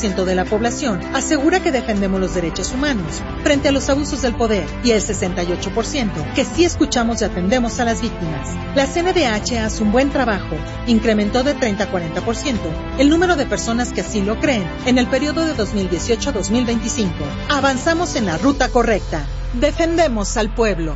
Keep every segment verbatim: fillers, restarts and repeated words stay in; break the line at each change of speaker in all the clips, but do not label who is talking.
ciento de la población asegura que defendemos los derechos humanos frente a los abusos del poder y el sesenta y ocho por ciento que sí escuchamos y atendemos a las víctimas. La C N D H hace un buen trabajo, incrementó de treinta a cuarenta por ciento el número de personas que así lo creen en el periodo de dos mil dieciocho a dos mil veinticinco. Avanzamos en la ruta correcta. Defendemos al pueblo.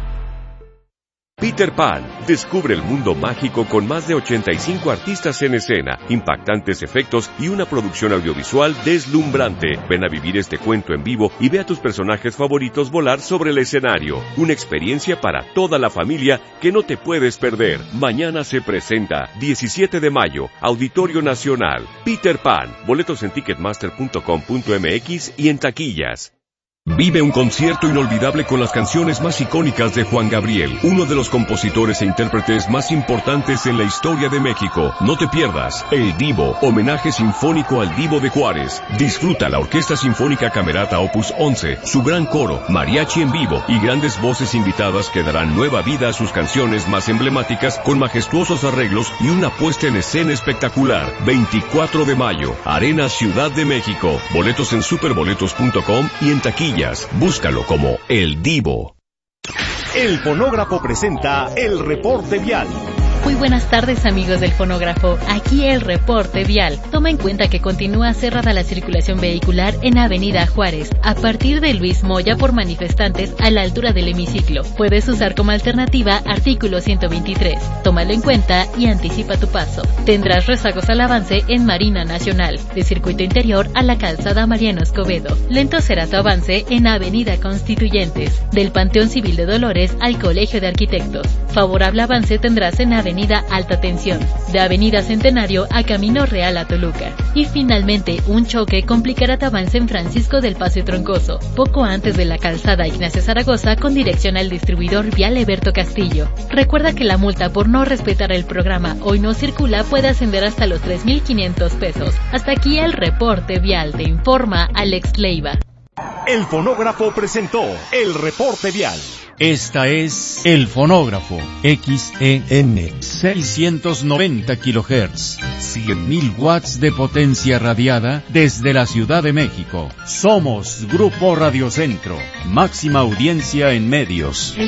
Peter Pan, descubre el mundo mágico con más de ochenta y cinco artistas en escena, impactantes efectos y una producción audiovisual deslumbrante. Ven a vivir este cuento en vivo y ve a tus personajes favoritos volar sobre el escenario. Una experiencia para toda la familia que no te puedes perder. Mañana se presenta, diecisiete de mayo, Auditorio Nacional. Peter Pan, boletos en ticketmaster punto com punto m x y en taquillas. Vive un concierto inolvidable con las canciones más icónicas de Juan Gabriel, uno de los compositores e intérpretes más importantes en la historia de México. No te pierdas El Divo, homenaje sinfónico al Divo de Juárez. Disfruta la Orquesta Sinfónica Camerata Opus once, su gran coro, mariachi en vivo y grandes voces invitadas que darán nueva vida a sus canciones más emblemáticas con majestuosos arreglos y una puesta en escena espectacular. veinticuatro de mayo, Arena Ciudad de México. Boletos en superboletos punto com y en taquilla. Búscalo como El Divo.
El Fonógrafo presenta el reporte vial.
Muy buenas tardes, amigos del Fonógrafo. Aquí el reporte vial. Toma en cuenta que continúa cerrada la circulación vehicular en Avenida Juárez, a partir de Luis Moya por manifestantes a la altura del hemiciclo. Puedes usar como alternativa artículo ciento veintitrés. Tómalo en cuenta y anticipa tu paso. Tendrás rezagos al avance en Marina Nacional, de Circuito Interior a la calzada Mariano Escobedo. Lento será tu avance en Avenida Constituyentes, del Panteón Civil de Dolores al Colegio de Arquitectos. Favorable avance tendrás en Avenida Alta Tensión, de Avenida Centenario a Camino Real a Toluca. Y finalmente, un choque complicará tu avance en Francisco del Paso Troncoso, poco antes de la calzada Ignacio Zaragoza con dirección al distribuidor vial Eberto Castillo. Recuerda que la multa por no respetar el programa Hoy No Circula puede ascender hasta los tres mil quinientos pesos. Hasta aquí el reporte vial, te informa Alex Leiva.
El Fonógrafo presentó el reporte vial.
Esta es El Fonógrafo, X E N, seiscientos noventa kilohertz, cien mil watts de potencia radiada desde la Ciudad de México. Somos Grupo Radio Centro, máxima audiencia en medios.